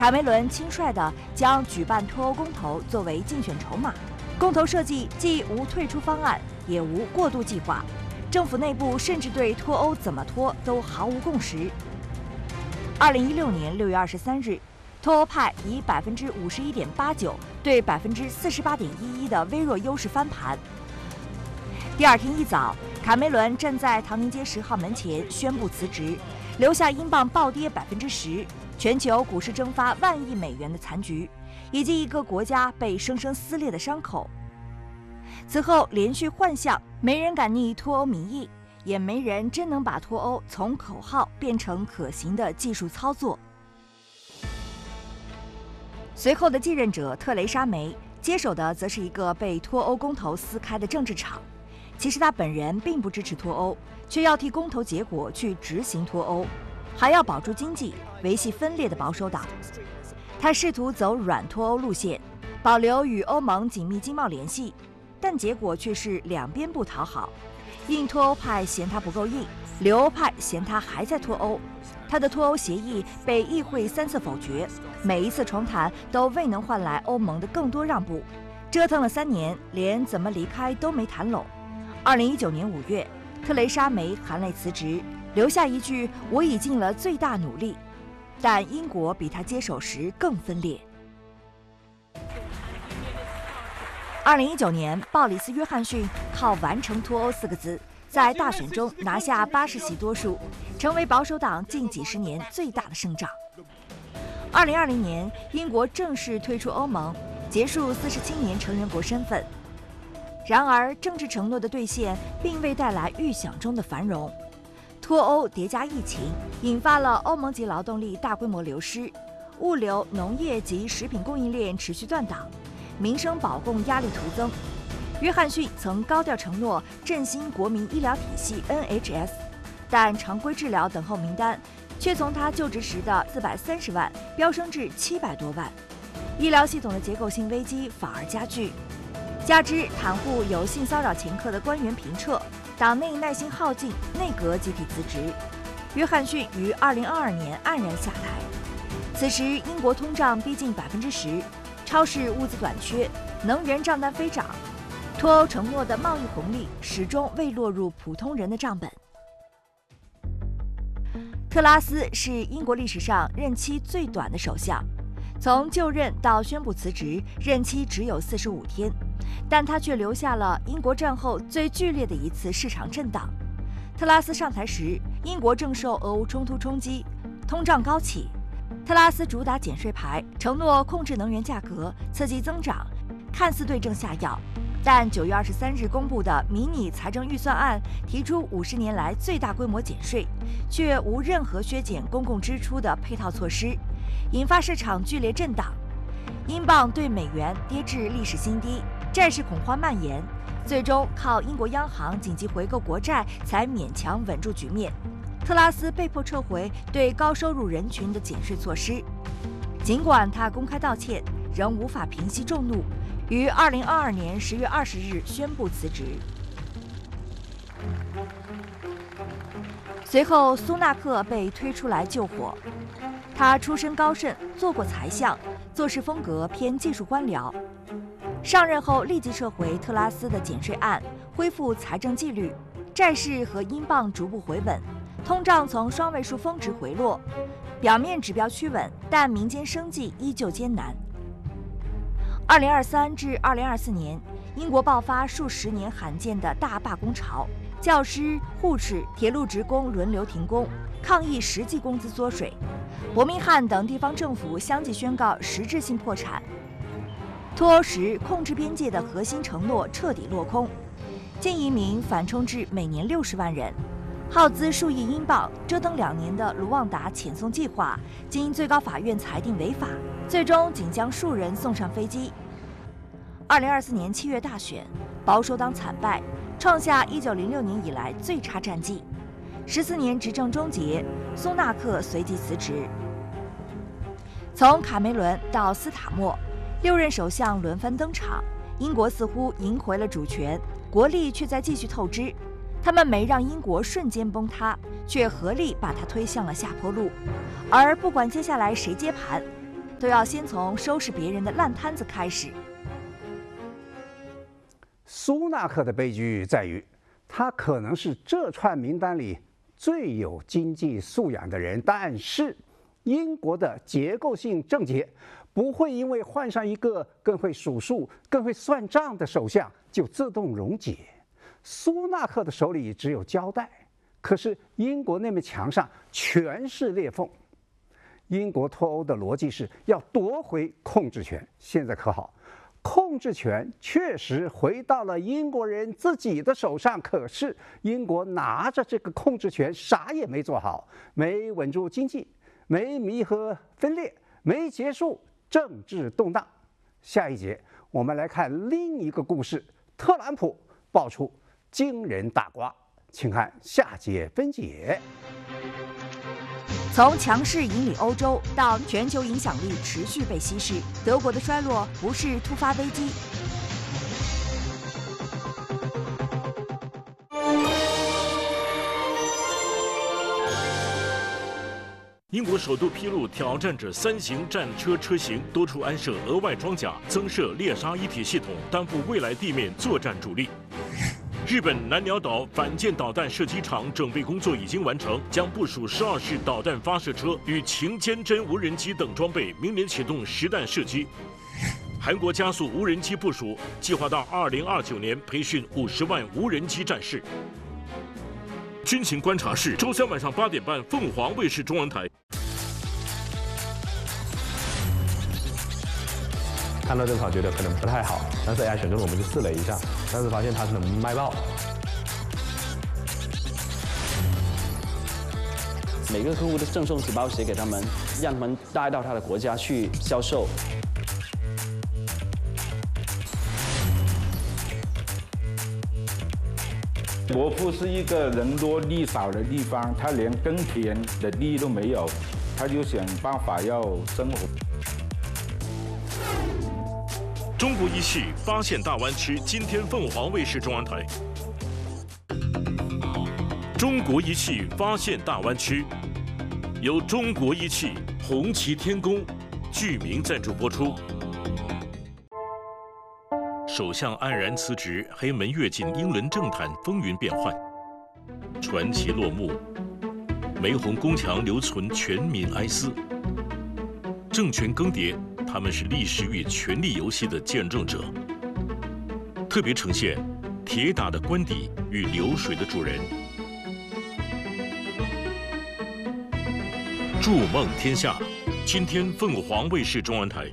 卡梅伦轻率地将举办脱欧公投作为竞选筹码，公投设计既无退出方案，也无过渡计划，政府内部甚至对脱欧怎么脱都毫无共识。2016年6月23日，脱欧派以51.89%对48.11%的微弱优势翻盘。第二天一早，卡梅伦站在唐宁街10号门前宣布辞职，留下英镑暴跌10%。全球股市蒸发万亿美元的残局，以及一个国家被生生撕裂的伤口。此后连续幻象，没人敢逆脱欧民意，也没人真能把脱欧从口号变成可行的技术操作。随后的继任者特蕾莎梅接手的则是一个被脱欧公投撕开的政治场。其实他本人并不支持脱欧，却要替公投结果去执行脱欧，还要保住经济，维系分裂的保守党。他试图走软脱欧路线，保留与欧盟紧密经贸联系，但结果却是两边不讨好。硬脱欧派嫌他不够硬，留欧派嫌他还在脱欧。他的脱欧协议被议会3次否决，每一次重谈都未能换来欧盟的更多让步。折腾了3年，连怎么离开都没谈拢。2019年5月，特蕾莎梅含泪辞职，留下一句“我已尽了最大努力”，但英国比他接手时更分裂。2019年，鲍里斯·约翰逊靠完成脱欧4个字，在大选中拿下80席多数，成为保守党近几十年最大的胜仗。2020年，英国正式退出欧盟，结束47年成员国身份。然而，政治承诺的兑现并未带来预想中的繁荣。脱欧叠加疫情，引发了欧盟籍劳动力大规模流失，物流、农业及食品供应链持续断档，民生保供压力徒增。约翰逊曾高调承诺振兴国民医疗体系 NHS， 但常规治疗等候名单却从他就职时的430万飙升至700多万，医疗系统的结构性危机反而加剧。加之袒护有性骚扰前科的官员平撤，党内耐心耗尽，内阁集体辞职。约翰逊于2022年黯然下台。此时，英国通胀逼近10%，超市物资短缺，能源账单飞涨，脱欧承诺的贸易红利始终未落入普通人的账本。特拉斯是英国历史上任期最短的首相，从就任到宣布辞职，任期只有45天。但他却留下了英国战后最剧烈的一次市场震荡。特拉斯上台时，英国正受俄乌冲突冲击，通胀高企。特拉斯主打减税牌，承诺控制能源价格，刺激增长，看似对症下药。但9月23日公布的迷你财政预算案提出50年来最大规模减税，却无任何削减公共支出的配套措施，引发市场剧烈震荡。英镑对美元跌至历史新低，债市恐慌蔓延，最终靠英国央行紧急回购国债才勉强稳住局面。特拉斯被迫撤回对高收入人群的减税措施，尽管他公开道歉，仍无法平息众怒，于2022年10月20日宣布辞职。随后，苏纳克被推出来救火。他出身高盛，做过财相，做事风格偏技术官僚。上任后立即撤回特拉斯的减税案，恢复财政纪律，债市和英镑逐步回稳，通胀从双位数峰值回落，表面指标趋稳，但民间生计依旧艰难。2023至2024年，英国爆发数十年罕见的大罢工潮，教师、护士、铁路职工轮流停工，抗议实际工资缩水。伯明翰等地方政府相继宣告实质性破产。脱欧时控制边界的核心承诺彻底落空，净移民反冲至每年60万人，耗资数亿英镑折腾2年的卢旺达遣送计划，经最高法院裁定违法，最终仅将数人送上飞机。2024年7月大选，保守党惨败，创下1906年以来最差战绩。14年执政终结，苏纳克随即辞职。从卡梅伦到斯塔默，6任首相轮番登场，英国似乎赢回了主权，国力却在继续透支。他们没让英国瞬间崩塌，却合力把它推向了下坡路。而不管接下来谁接盘， 都要先从收拾别人的烂摊子开始。 苏纳克的悲剧在于，他可能是这串名单里最有经济素养的人，但是英国的结构性症结不会因为换上一个更会数数、更会算账的首相就自动溶解。苏纳克的手里只有胶带，可是英国那面墙上全是裂缝。英国脱欧的逻辑是要夺回控制权，现在可好，控制权确实回到了英国人自己的手上，可是英国拿着这个控制权啥也没做好，没稳住经济，没弥合分裂，没结束政治动荡。下一节我们来看另一个故事，特朗普爆出惊人大瓜，请看下节分解。 从强势引领欧洲到全球影响力持续被稀释，德国的衰落不是突发危机。 英国首度披露挑战者3型战车车型，多处安设额外装甲，增设猎杀一体系统，担负未来地面作战主力。日本南鸟岛反舰导弹射击场整备工作已经完成，将部署12式导弹发射车与擎坚针无人机等装备，明年启动实弹射击。韩国加速无人机部署，计划到2029年培训50万无人机战士。军情观察室，周3晚上8点半，凤凰卫视中文台。 看到这款觉得可能不太好，但是 AI 选中我们就试了一下，但是发现它是能卖爆。 每个客户的赠送纸包写给他们，让他们带到他的国家去销售。 国父是一个人多地少的地方，他连耕田的地都没有，他就想办法要生活。 中国一系发现大湾区，今天凤凰卫视中文台。中国一系发现大湾区，由中国一系、红旗天宫、剧名赞助播出。首相黯然辞职，黑门跃进英伦政坛风云变幻，传奇落幕，玫红宫墙留存全民哀思。政权更迭，他们是历史与权力游戏的见证者。特别呈现铁打的官邸与流水的主人。筑梦天下，今天凤凰卫视中文台。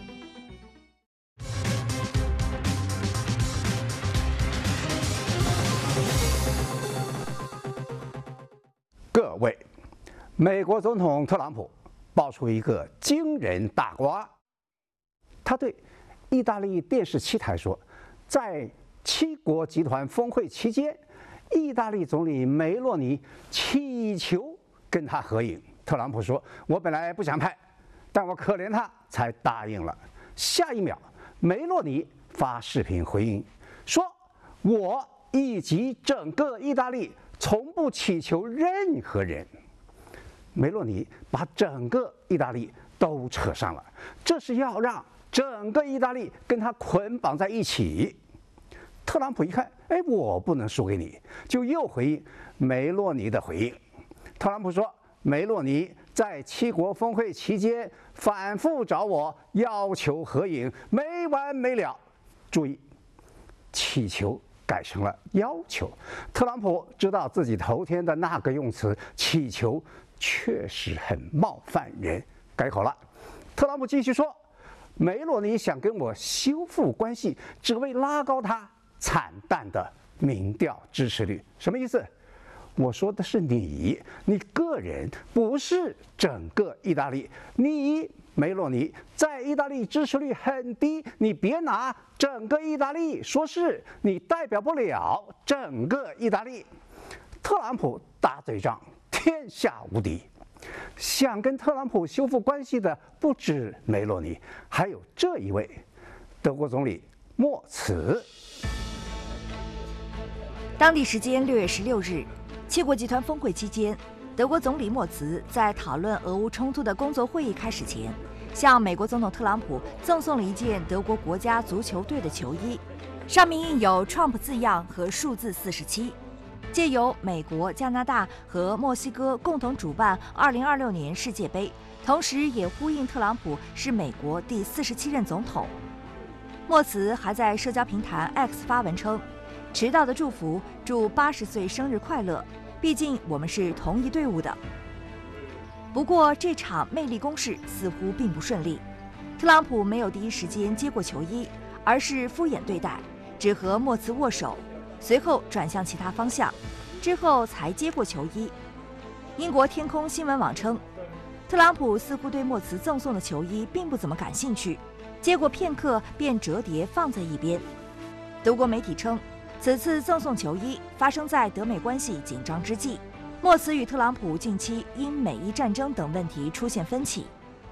各位，美国总统特朗普爆出一个惊人大瓜。他对意大利电视7台说，在7国集团峰会期间，意大利总理梅洛尼祈求跟他合影。特朗普说：“我本来不想拍，但我可怜他，才答应了。”下一秒，梅洛尼发视频回应说：“我以及整个意大利从不祈求任何人。”梅洛尼把整个意大利都扯上了，这是要让整个意大利跟他捆绑在一起。特朗普一看，我不能输给你，就又回应梅洛尼的回应。特朗普说，梅洛尼在7国峰会期间反复找我要求合影，没完没了。注意，祈求改成了要求。特朗普知道自己头天的那个用词祈求确实很冒犯人，改口了。特朗普继续说，梅洛尼想跟我修复关系，只为拉高他惨淡的民调支持率。什么意思？我说的是你个人，不是整个意大利。你梅洛尼在意大利支持率很低，你别拿整个意大利说事，你代表不了整个意大利。特朗普打嘴仗天下无敌，想跟特朗普修复关系的不止梅洛尼，还有这一位德国总理默茨。 当地时间6月16日，7国集团峰会期间，德国总理默茨在讨论俄乌冲突的工作会议开始前， 向美国总统特朗普赠送了一件德国国家足球队的球衣，上面印有 Trump 字样和数字47。借由美国、加拿大和墨西哥共同主办2026年世界杯，同时也呼应特朗普是美国第47任总统。莫茨还在社交平台 X 发文称：“迟到的祝福，祝80岁生日快乐！毕竟我们是同一队伍的。”不过，这场魅力攻势似乎并不顺利。特朗普没有第一时间接过球衣，而是敷衍对待，只和莫茨握手，随后转向其他方向，之后才接过球衣。英国天空新闻网称，特朗普似乎对莫茨赠送的球衣并不怎么感兴趣，接过片刻便折叠放在一边。德国媒体称，此次赠送球衣发生在德美关系紧张之际。莫茨与特朗普近期因美伊战争等问题出现分歧。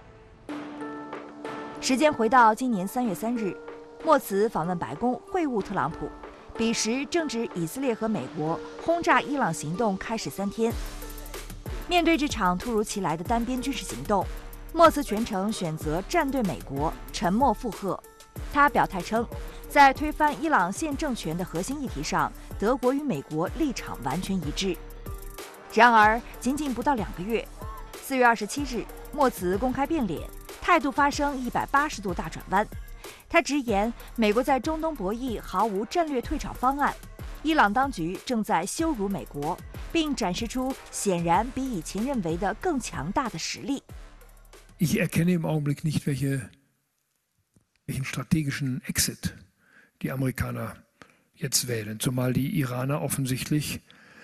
时间回到今年3月3日，莫茨访问白宫会晤特朗普，彼时正值以色列和美国轰炸伊朗行动开始3天。面对这场突如其来的单边军事行动，莫茨全程选择站队美国，沉默附和。他表态称，在推翻伊朗现政权的核心议题上，德国与美国立场完全一致。然而，仅仅不到2个月，4月27日，莫茨公开变脸，态度发生180度大转弯。他直言，美国在中东博弈毫无战略退场方案，伊朗当局正在羞辱美国，并展示出显然比以前认为的更强大的实力。 Ich erkenne im Augenblick nicht, welchen strategischen Exit die Amerikaner jetzt wählen, zumal die Iraner offensichtlich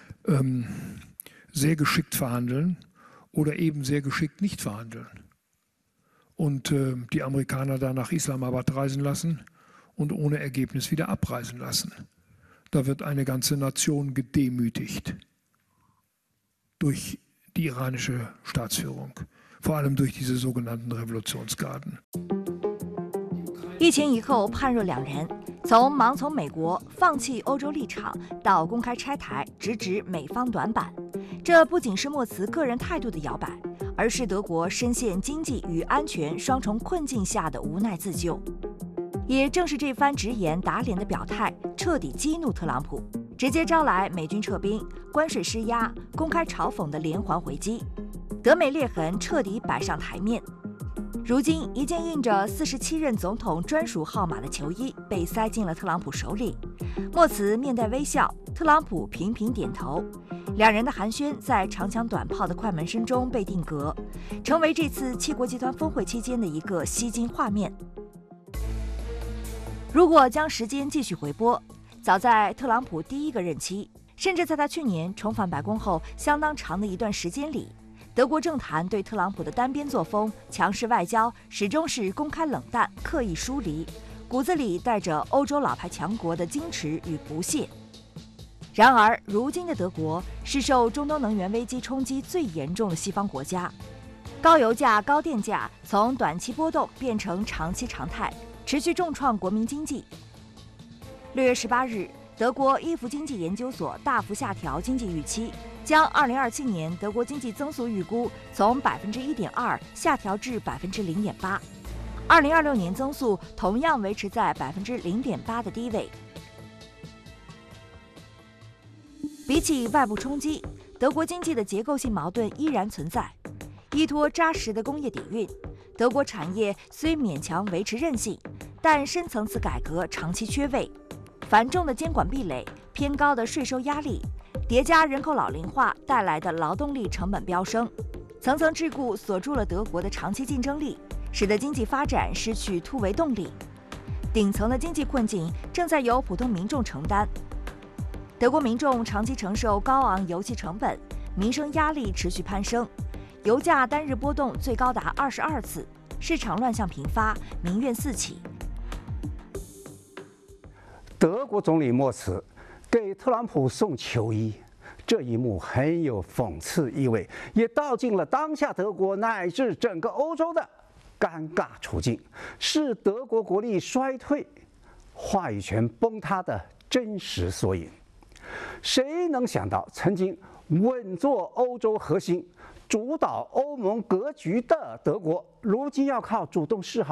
sehr geschickt verhandeln oder eben sehr geschickt nicht verhandeln. Und die Amerikaner dann nach Islamabad reisen lassen und ohne Ergebnis wieder abreisen lassen. Da wird eine ganze Nation gedemütigt durch die iranische Staatsführung, vor allem durch diese sogenannten Revolutionsgarden. 疫情以后，判若两人，盲从美国放弃欧洲立场，到公开拆台，直指美方短板。这不仅是莫茨个人态度的摇摆，而是德国深陷经济与安全双重困境下的无奈自救。也正是这番直言打脸的表态，彻底激怒特朗普，直接招来美军撤兵、关税施压、公开嘲讽的连环回击，德美裂痕彻底摆上台面。如今，一件印着47任总统专属号码的球衣被塞进了特朗普手里。莫茨面带微笑，特朗普频频点头，两人的寒暄在长枪短炮的快门声中被定格，成为这次7国集团峰会期间的一个吸睛画面。如果将时间继续回拨，早在特朗普第1个任期，甚至在他去年重返白宫后相当长的一段时间里，德国政坛对特朗普的单边作风、强势外交始终是公开冷淡、刻意疏离，骨子里带着欧洲老牌强国的矜持与不屑。然而，如今的德国是受中东能源危机冲击最严重的西方国家，高油价、高电价从短期波动变成长期常态，持续重创国民经济。6月18日，德国伊弗经济研究所大幅下调经济预期，将2027年德国经济增速预估从1.2%下调至0.8%。2026年增速同样维持在0.8%的低位。比起外部冲击，德国经济的结构性矛盾依然存在。依托扎实的工业底蕴，德国产业虽勉强维持韧性，但深层次改革长期缺位。繁重的监管壁垒、偏高的税收压力，叠加人口老龄化带来的劳动力成本飙升，层层桎梏锁住了德国的长期竞争力，使得经济发展失去突围动力。顶层的经济困境正在由普通民众承担。德国民众长期承受高昂油气成本，民生压力持续攀升，油价单日波动最高达22次，市场乱象频发，民怨四起。 德国总理莫茨给特朗普送球衣，这一幕很有讽刺意味，也道尽了当下德国乃至整个欧洲的尴尬处境，是德国国力衰退、话语权崩塌的真实缩影。谁能想到，曾经稳坐欧洲核心、 主导欧盟格局的德国，如今要靠主动示好。